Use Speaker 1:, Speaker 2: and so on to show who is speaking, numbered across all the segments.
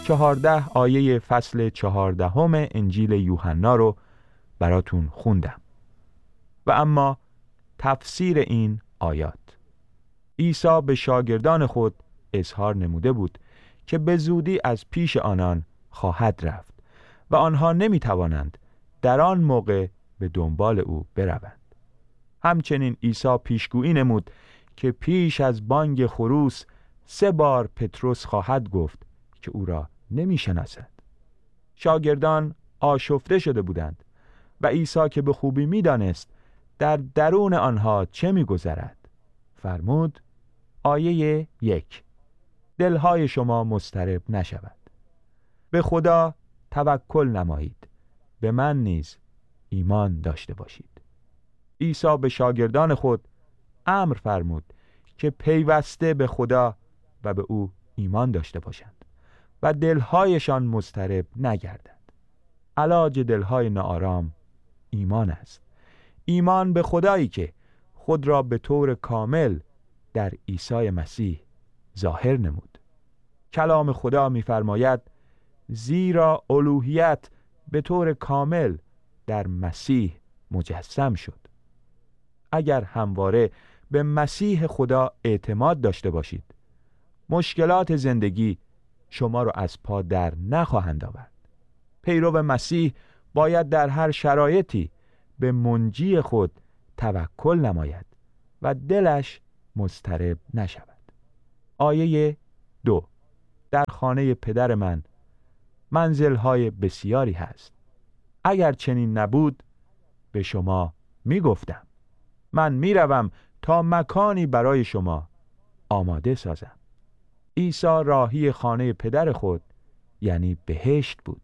Speaker 1: 14 آیه فصل 14 انجیل یوحنا رو براتون خوندم. و اما تفسیر این آیات: عیسی به شاگردان خود اظهار نموده بود که به زودی از پیش آنان خواهد رفت و آنها نمی‌توانند در آن موقع به دنبال او بروند. همچنین عیسی پیشگویی نمود که پیش از بانگ خروس 3 بار پتروس خواهد گفت که او را نمی‌شناسد. شاگردان آشفته شده بودند و عیسی که به خوبی می‌دانست در درون آنها چه می‌گذرد، فرمود: آیه 1: دلهای شما مضطرب نشود. به خدا توکل نمایید، به من نیز ایمان داشته باشید. عیسی به شاگردان خود امر فرمود که پیوسته به خدا و به او ایمان داشته باشند و دلهایشان مضطرب نگردد. علاج دلهای ناآرام ایمان است. ایمان به خدایی که خود را به طور کامل در عیسی مسیح ظاهر نمود. کلام خدا می‌فرماید: زیرا الوهیت به طور کامل در مسیح مجسم شد. اگر همواره به مسیح خدا اعتماد داشته باشید، مشکلات زندگی شما را از پا در نخواهند آورد. پیرو مسیح باید در هر شرایطی به منجی خود توکل نماید و دلش مضطرب نشود. آیه 2: در خانه پدر من منزل‌های بسیاری هست. اگر چنین نبود به شما می‌گفتم. من می‌روم تا مکانی برای شما آماده سازم. عیسی راهی خانه پدر خود یعنی بهشت بود.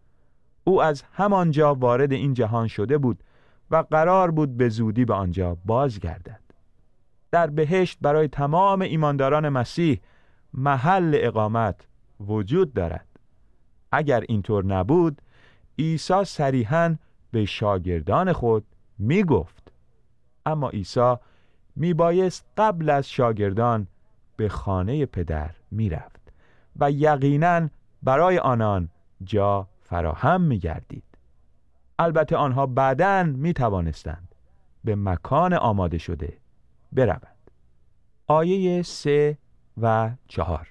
Speaker 1: او از همانجا وارد این جهان شده بود و قرار بود به زودی به آنجا بازگردد. در بهشت برای تمام ایمانداران مسیح محل اقامت وجود دارد. اگر اینطور نبود، عیسی صریحاً به شاگردان خود می گفت. اما عیسی می بایست قبل از شاگردان به خانه پدر می رفت و یقیناً برای آنان جا فراهم می گردید. البته آنها بعداً می توانستند به مکان آماده شده بروند. آیه 3 و 4: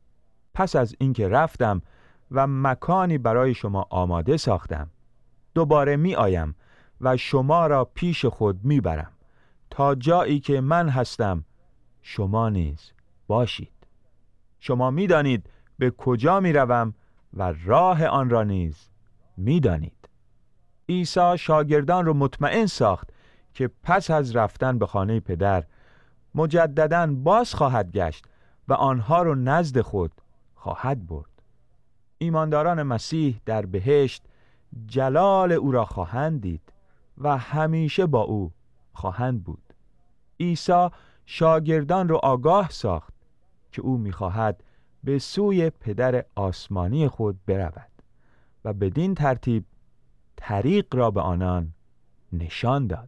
Speaker 1: پس از اینکه رفتم و مکانی برای شما آماده ساختم، دوباره می آیم و شما را پیش خود می برم تا جایی که من هستم شما نیز باشید. شما می دانید به کجا می روم و راه آن را نیز می دانید. عیسی شاگردان را مطمئن ساخت که پس از رفتن به خانه پدر مجدداً باز خواهد گشت و آنها را نزد خود خواهد برد. ایمانداران مسیح در بهشت جلال او را خواهند دید و همیشه با او خواهند بود. عیسی شاگردان را آگاه ساخت که او می‌خواهد به سوی پدر آسمانی خود برود و بدین ترتیب طریق را به آنان نشان داد.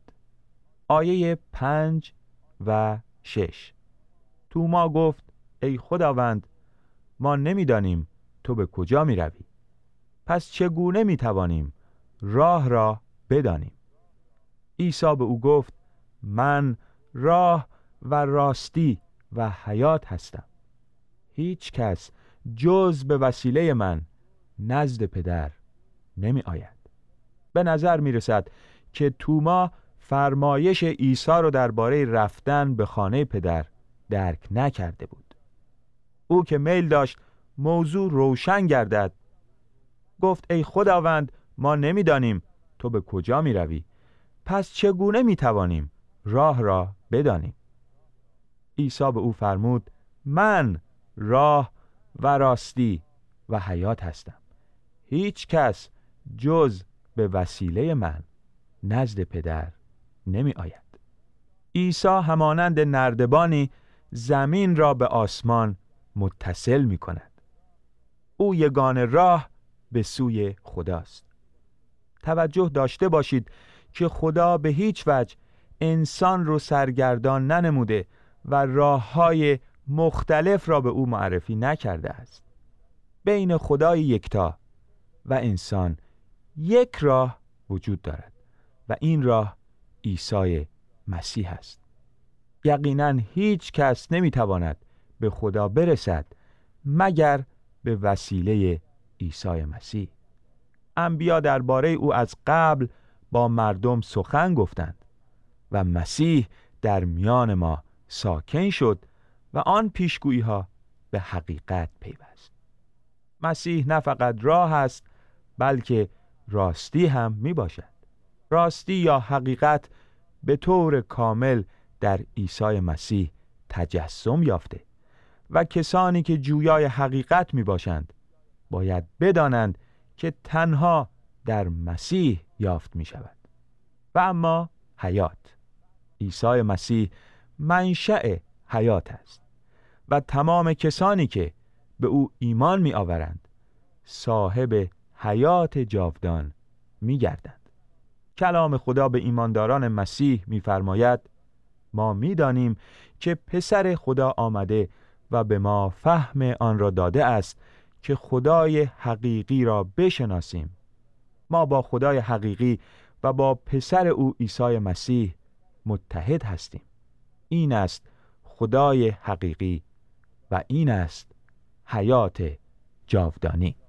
Speaker 1: آیه 5 و 6: توما گفت: ای خداوند، ما نمی‌دانیم تو به کجا می‌روی. پس چگونه می‌توانیم راه را بدانیم؟ عیسی به او گفت: من راه و راستی و حیات هستم. هیچ کس جز به وسیله من نزد پدر نمی آید. به نظر می رسد که توما فرمایش عیسی را درباره رفتن به خانه پدر درک نکرده بود. او که میل داشت موضوع روشن گردد گفت: ای خداوند، ما نمی‌دانیم تو به کجا می روی. پس چگونه می توانیم راه را بدانیم؟ عیسی به او فرمود: من راه و راستی و حیات هستم. هیچ کس جز به وسیله من نزد پدر نمی آید. عیسی همانند نردبانی زمین را به آسمان متصل می کند. او یگانه راه به سوی خداست. توجه داشته باشید که خدا به هیچ وجه انسان رو سرگردان ننموده و راه‌های مختلف را به او معرفی نکرده است. بین خدای یکتا و انسان یک راه وجود دارد و این راه عیسی مسیح است. یقیناً هیچ کس نمیتواند به خدا برسد مگر به وسیله عیسی مسیح. انبیا درباره او از قبل با مردم سخن گفتند و مسیح در میان ما ساکن شد و آن پیشگویی ها به حقیقت پیوست. مسیح نه فقط راه است بلکه راستی هم می باشد. راستی یا حقیقت به طور کامل در عیسی مسیح تجسم یافته و کسانی که جویای حقیقت می باشند باید بدانند که تنها در مسیح یافت می شود. و اما حیات، عیسی مسیح منشأ حیات است و تمام کسانی که به او ایمان می آورند صاحب حیات جاودان می گردند. کلام خدا به ایمانداران مسیح می فرماید ما می دانیم که پسر خدا آمده و به ما فهم آن را داده است که خدای حقیقی را بشناسیم. ما با خدای حقیقی و با پسر او عیسی مسیح متحد هستیم. این است خدای حقیقی و این است حیات جاودانی.